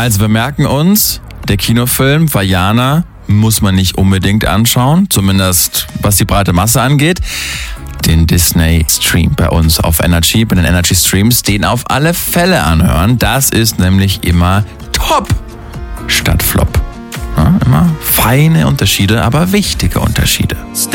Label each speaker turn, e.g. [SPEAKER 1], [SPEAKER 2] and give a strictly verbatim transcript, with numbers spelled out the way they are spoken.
[SPEAKER 1] Also wir merken uns, der Kinofilm Vaiana muss man nicht unbedingt anschauen, zumindest was die breite Masse angeht. Den Disney-Stream bei uns auf Energy, bei den Energy-Streams, den auf alle Fälle anhören. Das ist nämlich immer top statt flop. Ja, immer feine Unterschiede, aber wichtige Unterschiede.